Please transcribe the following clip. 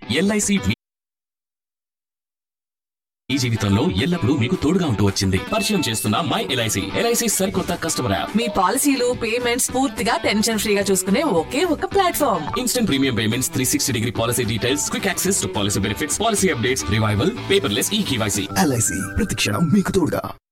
LIC ఈ జీవితంలో ఎల్లప్పుడూ మీకు తోడుగా ఉంటూ వచ్చింది. పరిచయం చేస్తున్న మై ఎల్ఐసి. ఎల్ఐసి సరికొత్త కస్టమర్ యాప్. మీ పాలసీలు పేమెంట్స్ పూర్తిగా టెన్షన్ ఫ్రీగా చూసుకునే ఒకే ఒక platform. Instant premium payments, 360-degree policy details, quick access to policy benefits, policy updates, revival, paperless ఈ కేవైసీ. ఎల్ఐసి ప్రతి క్షణం మీకు తోడుగా.